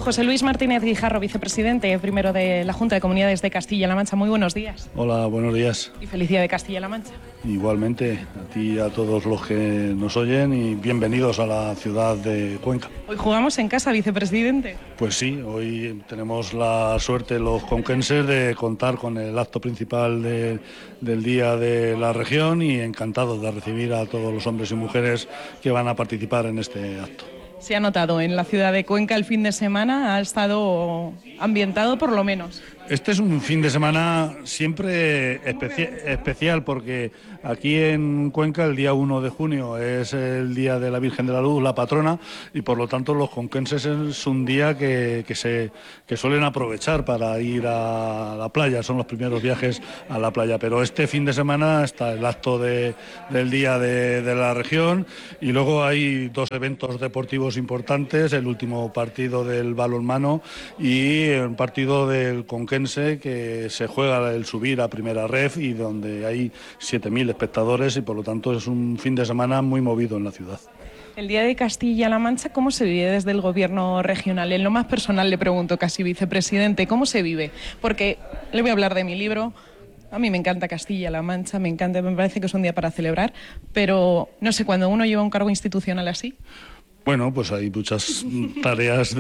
José Luis Martínez Guijarro, vicepresidente primero de la Junta de Comunidades de Castilla-La Mancha. Muy buenos días. Hola, buenos días. Y feliz día de Castilla-La Mancha. Igualmente, a ti y a todos los que nos oyen y bienvenidos a la ciudad de Cuenca. Hoy jugamos en casa, vicepresidente. Pues sí, hoy tenemos la suerte los conquenses de contar con el acto principal del Día de la Región y encantados de recibir a todos los hombres y mujeres que van a participar en este acto. Se ha notado en la ciudad de Cuenca el fin de semana, ha estado ambientado por lo menos. Este es un fin de semana siempre especial porque aquí en Cuenca el día 1 de junio es el Día de la Virgen de la Luz, la patrona, y por lo tanto los conquenses es un día que suelen aprovechar para ir a la playa, son los primeros viajes a la playa, pero este fin de semana está el acto del Día de la Región y luego hay dos eventos deportivos importantes, el último partido del balonmano y un partido del conquense que se juega el subir a primera ref y donde hay 7.000 espectadores y por lo tanto es un fin de semana muy movido en la ciudad. El Día de Castilla-La Mancha, ¿cómo se vive desde el gobierno regional? En lo más personal le pregunto, casi vicepresidente, ¿cómo se vive? Porque le voy a hablar de mi libro. A mí me encanta Castilla-La Mancha, me parece que es un día para celebrar, pero no sé, cuando uno lleva un cargo institucional así. Bueno, pues hay muchas tareas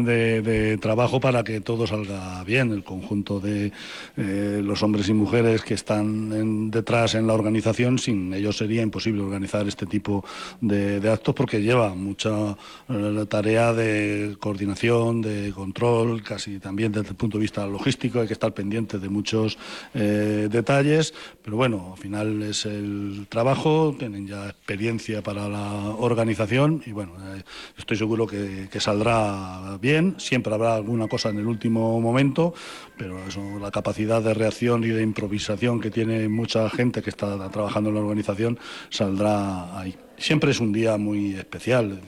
de trabajo para que todo salga bien. El conjunto de los hombres y mujeres que están detrás en la organización, sin ellos sería imposible organizar este tipo de actos porque lleva mucha tarea de coordinación, de control, casi también desde el punto de vista logístico. Hay que estar pendiente de muchos detalles, pero bueno, al final es el trabajo, tienen ya experiencia para la organización y bueno, estoy seguro que saldrá bien, siempre habrá alguna cosa en el último momento, pero eso, la capacidad de reacción y de improvisación que tiene mucha gente que está trabajando en la organización saldrá ahí. Siempre es un día muy especial.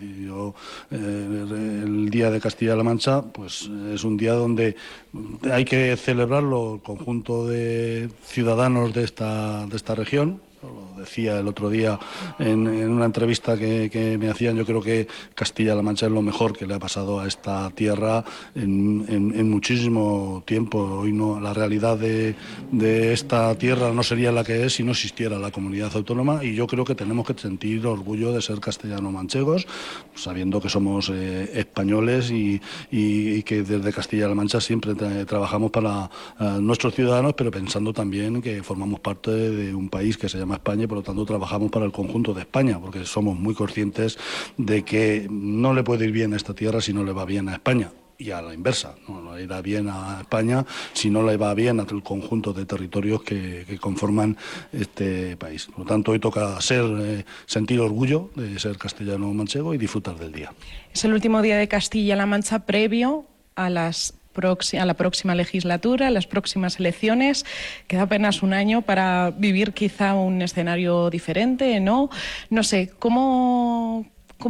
El Día de Castilla-La Mancha pues es un día donde hay que celebrarlo el conjunto de ciudadanos de esta región. Lo decía el otro día en una entrevista que me hacían, yo creo que Castilla-La Mancha es lo mejor que le ha pasado a esta tierra en muchísimo tiempo. Hoy no, la realidad de esta tierra no sería la que es si no existiera la comunidad autónoma y yo creo que tenemos que sentir orgullo de ser castellano-manchegos, sabiendo que somos españoles y que desde Castilla-La Mancha siempre trabajamos para nuestros ciudadanos, pero pensando también que formamos parte de un país que se llama España y por lo tanto trabajamos para el conjunto de España, porque somos muy conscientes de que no le puede ir bien a esta tierra si no le va bien a España. Y a la inversa, no le irá bien a España si no le va bien a el conjunto de territorios que conforman este país. Por lo tanto, hoy toca sentir orgullo de ser castellano-manchego y disfrutar del día. Es el último día de Castilla-La Mancha previo a la próxima legislatura, a las próximas elecciones. Queda apenas un año para vivir quizá un escenario diferente, ¿no? No sé, ¿cómo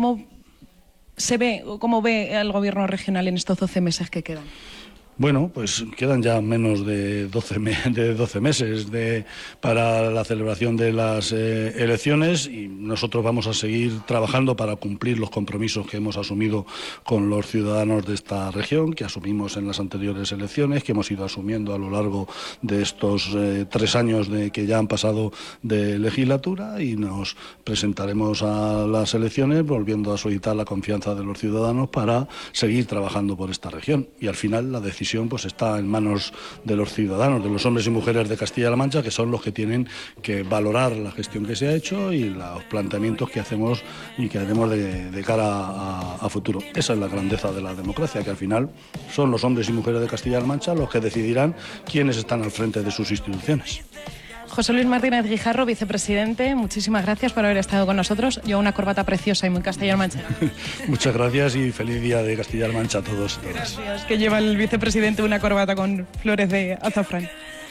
se ve, cómo ve el gobierno regional en estos 12 meses que quedan? Bueno, pues quedan ya menos de 12 meses para la celebración de las elecciones y nosotros vamos a seguir trabajando para cumplir los compromisos que hemos asumido con los ciudadanos de esta región, que asumimos en las anteriores elecciones, que hemos ido asumiendo a lo largo de estos 3 años que ya han pasado de legislatura y nos presentaremos a las elecciones volviendo a solicitar la confianza de los ciudadanos para seguir trabajando por esta región y al final la decisión pues está en manos de los ciudadanos, de los hombres y mujeres de Castilla-La Mancha, que son los que tienen que valorar la gestión que se ha hecho y los planteamientos que hacemos y que haremos de cara a futuro. Esa es la grandeza de la democracia, que al final son los hombres y mujeres de Castilla-La Mancha los que decidirán quiénes están al frente de sus instituciones. José Luis Martínez Guijarro, vicepresidente, muchísimas gracias por haber estado con nosotros. Lleva una corbata preciosa y muy Castilla-La Mancha. Muchas gracias y feliz día de Castilla-La Mancha a todos. Gracias, que lleva el vicepresidente una corbata con flores de azafrán.